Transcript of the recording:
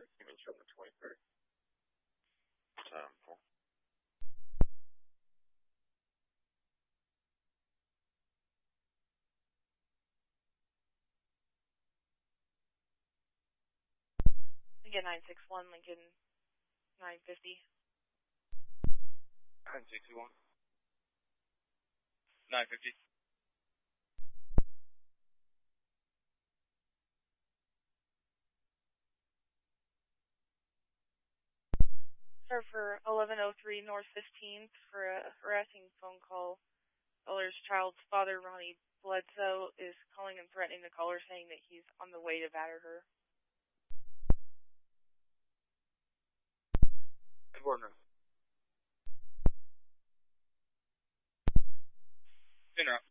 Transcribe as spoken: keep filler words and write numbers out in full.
image on the twenty-third. Time for. Again, nine six one, Lincoln nine fifty. nine sixty-one. nine fifty. Sir, for eleven oh three North fifteenth for a harassing phone call. Caller's child's father, Ronnie Bledsoe, is calling and threatening the caller, saying that he's on the way to batter her. Warner. Dinner up.